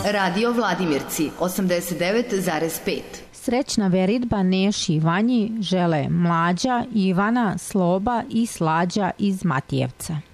Radio Vladimirci 89,5. Srećna veridba Neši i Vanji žele Mlađa, Ivana, Sloba i Slađa iz Matijevca.